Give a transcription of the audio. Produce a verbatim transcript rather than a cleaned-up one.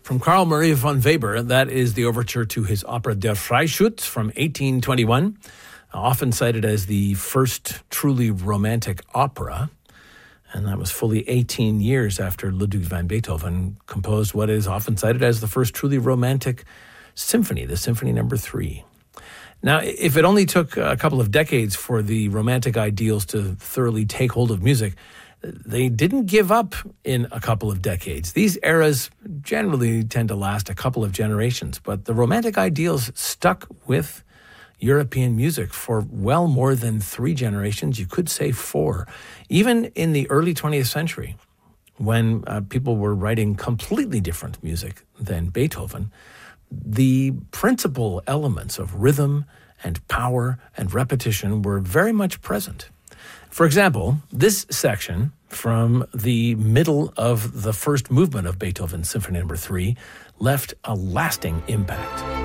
From Carl Maria von Weber, that is the overture to his opera Der Freischütz from eighteen twenty-one, often cited as the first truly romantic opera. And that was fully eighteen years after Ludwig van Beethoven composed what is often cited as the first truly romantic symphony, the Symphony Number Three. Now, if it only took a couple of decades for the romantic ideals to thoroughly take hold of music, they didn't give up in a couple of decades. These eras generally tend to last a couple of generations, but the romantic ideals stuck with European music for well more than three generations, you could say four. Even in the early twentieth century, when uh, people were writing completely different music than Beethoven, the principal elements of rhythm and power and repetition were very much present. For example, this section from the middle of the first movement of Beethoven's Symphony Number Three left a lasting impact.